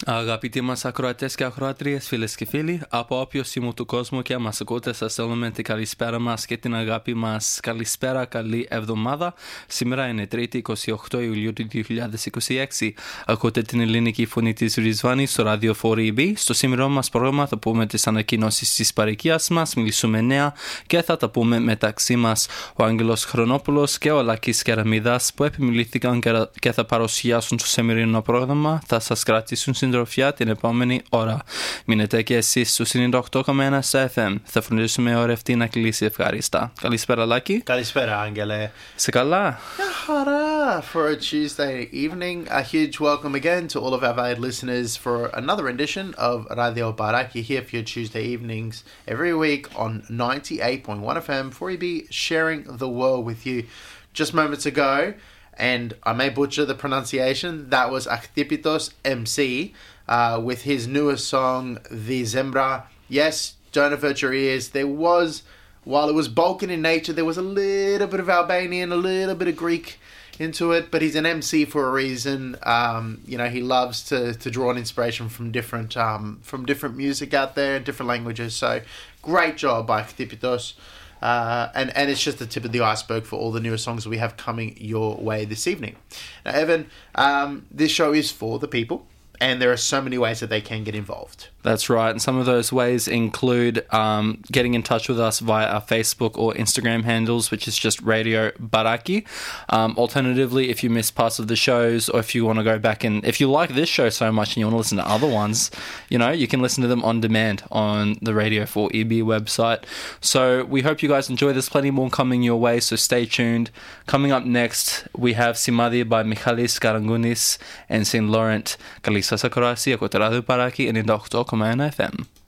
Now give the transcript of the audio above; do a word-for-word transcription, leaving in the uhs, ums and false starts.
Αγαπητοί μας ακροατές και ακροατρίες, φίλες και φίλοι, από όποιο σημείο του κόσμου και μας ακούτε, σας στέλνουμε την καλησπέρα μας και την αγάπη μας. Καλησπέρα, καλή εβδομάδα. Σήμερα είναι Τρίτη, εικοστή όγδοη Ιουλίου του δύο χιλιάδες είκοσι έξι. Ακούτε την ελληνική φωνή της Ριζβάνης στο ράδιο φορ ι μπι. Στο σημερινό μας πρόγραμμα θα πούμε τις ανακοινώσεις της παροικίας μας, μιλήσουμε νέα και θα τα πούμε μεταξύ μας ο Άγγελος Χρονόπουλος και ο Λάκης Κεραμίδας που επιμιλήθηκαν και θα παρουσιάσουν στο σημερινό πρόγραμμα. Θα σας κρατήσουν συντροφιά την επόμενη ώρα. Μείνετε και εσείς στο ενενήντα οκτώ κόμμα ένα στα εφ εμ. Θα φροντίσουμε η ώρα αυτή να κλείσει ευχάριστα. Καλησπέρα, Λάκη. Καλησπέρα, Άγγελε. Σε καλά. Χαρά for a Tuesday evening. A huge welcome again to all of our valued listeners for another edition of Radio Baraki here for your Tuesday evenings every week on ninety-eight point one F M four E B, sharing the world with you. Just moments ago, and I may butcher the pronunciation, that was Akhtipitos M C uh, with his newest song, The Zembra. Yes, don't avert your ears. There was, while it was Balkan in nature, there was a little bit of Albanian, a little bit of Greek into it, but he's an M C for a reason. Um, you know, he loves to, to draw on inspiration from different, um, from different music out there, different languages. So great job by Akhtipitos. Uh, and, and it's just the tip of the iceberg for all the newer songs we have coming your way this evening. Now, Evan, um, this show is for the people, and there are so many ways that they can get involved. That's right, and some of those ways include um, getting in touch with us via our Facebook or Instagram handles, which is just Radio Baraki. Um, alternatively, if you miss parts of the shows, or if you want to go back and if you like this show so much and you want to listen to other ones, you know, you can listen to them on demand on the Radio four E B website. So we hope you guys enjoy. There's plenty more coming your way, so stay tuned. Coming up next, we have Simadi by Michalis Karangounis and Saint Laurent. Καλή σας ακρόαση από το Radio Baraki ενενήντα οκτώ κόμμα ένα εφ εμ.